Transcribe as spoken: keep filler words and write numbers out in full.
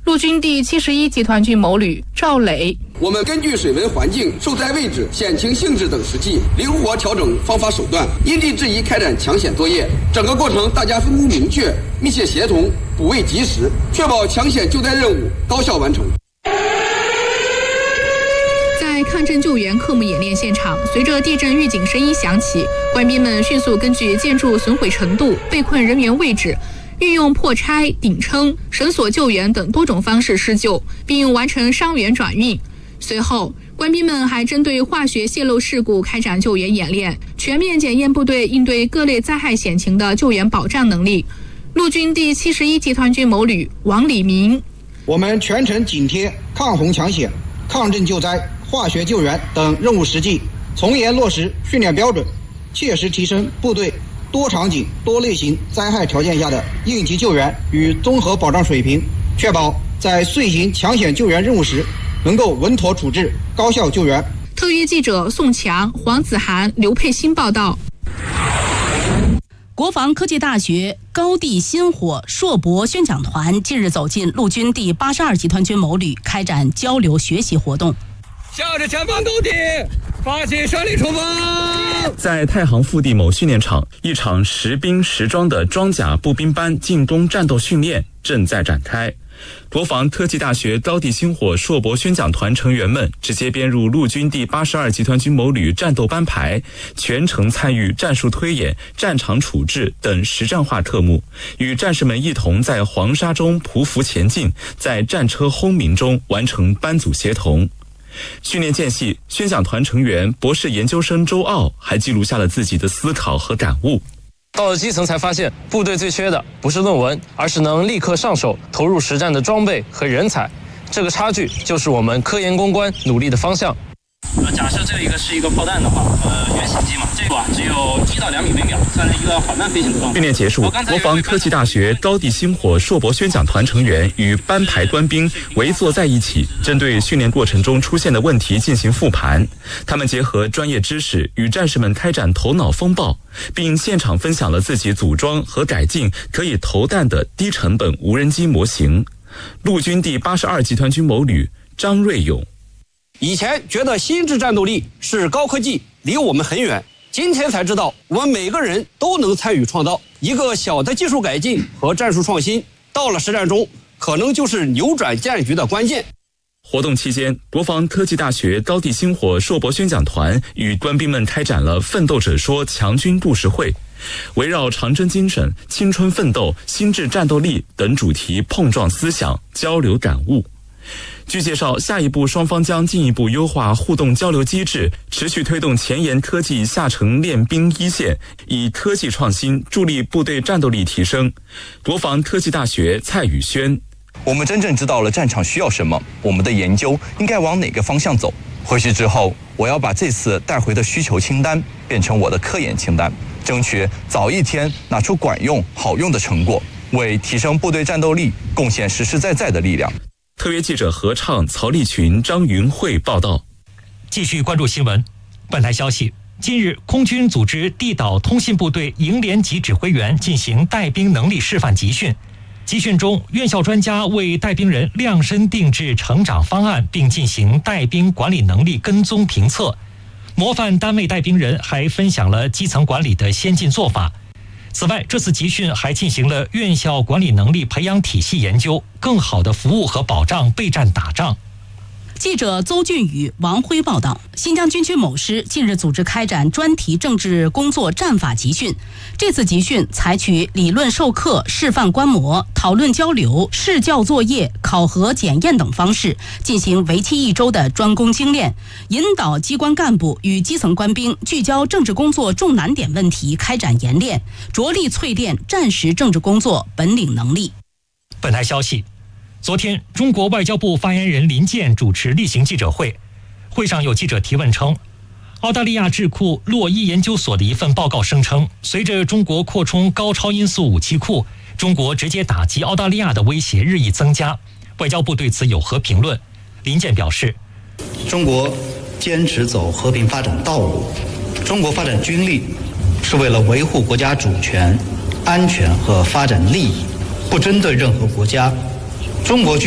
陆军第七十一集团军某旅赵磊， 我们根据水文环境、受灾位置、险情性质等实际，灵活调整方法手段，因地制宜开展抢险作业。整个过程大家分工明确，密切协同，补位及时，确保抢险救灾任务高效完成。 在抗震救援科目演练现场，随着地震预警声音响起，官兵们迅速根据建筑损毁程度、被困人员位置，运用破拆、顶撑、绳索救援等多种方式施救，并完成伤员转运。随后，官兵们还针对化学泄漏事故开展救援演练，全面检验部队应对各类灾害险情的救援保障能力。陆军第七十一集团军某旅王礼明， 我们全程紧贴抗洪抢险、抗震救灾、化学救援等任务实际，从严落实训练标准，切实提升部队多场景、多类型灾害条件下的应急救援与综合保障水平，确保在遂行抢险救援任务时能够稳妥处置、高效救援。 特约记者宋强、黄子涵、刘佩欣报道。 国防科技大学高地薪火硕博宣讲团近日走进陆军第八十二集团军某旅，开展交流学习活动。 向着前方沟底，发起胜利冲锋！ 在太行腹地某训练场，一场实兵实装的装甲步兵班进攻战斗训练正在展开。国防科技大学高地星火硕博宣讲团成员们直接编入陆军第八十二集团军某旅战斗班排，全程参与战术推演、战场处置等实战化特目，与战士们一同在黄沙中匍匐前进，在战车轰鸣中完成班组协同。训练间隙，宣讲团成员博士研究生周傲还记录下了自己的思考和感悟。 到了基层才发现，部队最缺的不是论文，而是能立刻上手投入实战的装备和人才。这个差距就是我们科研攻关努力的方向。 呃，假设这一个是一个炮弹的话，呃，原型机嘛，这个啊只有一到两米每秒，算是一个缓慢飞行的状态。 训练结束，国防科技大学高地星火硕博宣讲团成员与班排官兵围坐在一起，针对训练过程中出现的问题进行复盘。他们结合专业知识，与战士们开展头脑风暴，并现场分享了自己组装和改进可以投弹的低成本无人机模型。陆军第八十二集团军某旅张瑞勇。 以前觉得心智战斗力是高科技，离我们很远，今天才知道我们每个人都能参与创造。一个小的技术改进和战术创新，到了实战中可能就是扭转战局的关键。 活动期间，国防科技大学高地星火硕博宣讲团与官兵们开展了奋斗者说强军故事会，围绕长征精神、青春奋斗、心智战斗力等主题碰撞思想，交流感悟。据介绍，下一步双方将进一步优化互动交流机制，持续推动前沿科技下沉练兵一线，以科技创新助力部队战斗力提升。国防科技大学蔡宇轩， 我们真正知道了战场需要什么，我们的研究应该往哪个方向走。回去之后，我要把这次带回的需求清单变成我的科研清单，争取早一天拿出管用好用的成果，为提升部队战斗力贡献实实在在的力量。 特约记者何畅、曹立群、张云慧报道。 继续关注新闻。本台消息，近日空军组织地岛通信部队营连级指挥员进行带兵能力示范集训。集训中，院校专家为带兵人量身定制成长方案，并进行带兵管理能力跟踪评测。模范单位带兵人还分享了基层管理的先进做法。此外，这次集训还进行了院校管理能力培养体系研究，更好的服务和保障备战打仗。 记者邹俊宇、王辉报道，新疆军区某师近日组织开展专题政治工作战法集训。这次集训采取理论授课、示范观摩、讨论交流、试教作业、考核检验等方式，进行为期一周的专攻精练，引导机关干部与基层官兵聚焦政治工作重难点问题开展研练，着力淬炼战时政治工作本领能力。 本台消息，昨天，中国外交部发言人林健主持例行记者会，会上有记者提问称，澳大利亚智库洛伊研究所的一份报告声称，随着中国扩充高超音速武器库，中国直接打击澳大利亚的威胁日益增加。外交部对此有何评论？林健表示， 中国坚持走和平发展道路，中国发展军力是为了维护国家主权、安全和发展利益，不针对任何国家。中国